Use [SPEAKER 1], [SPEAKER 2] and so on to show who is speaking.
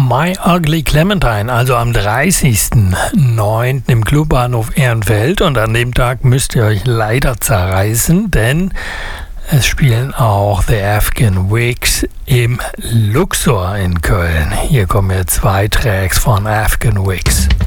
[SPEAKER 1] My Ugly Clementine, also am 30.09. im Clubbahnhof Ehrenfeld. Und an dem Tag müsst ihr euch leider zerreißen, denn es spielen auch The Afghan Wigs im Luxor in Köln. Hier kommen jetzt 2 Tracks von Afghan Wigs.